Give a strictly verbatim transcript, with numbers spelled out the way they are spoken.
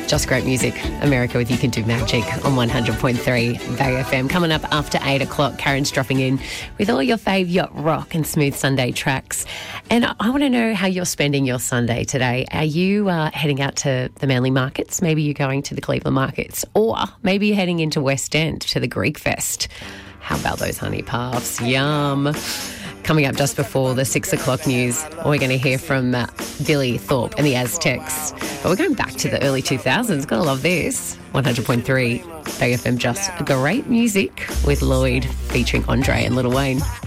Just great music. America with You Can Do Magic on one hundred point three Bay F M. Coming up after eight o'clock, Karen's dropping in with all your fave yacht rock and smooth Sunday tracks. And I want to know how you're spending your Sunday today. Are you uh, heading out to the Manly markets? Maybe you're going to the Cleveland markets. Or maybe you're heading into West End to the Greek Fest. How about those honey puffs? Yum. Coming up just before the six o'clock news, we're going to hear from uh, Billy Thorpe and the Aztecs. But we're going back to the early two thousands. Gotta love this. one hundred point three Bay F M, just great music with Lloyd featuring Andre and Lil Wayne.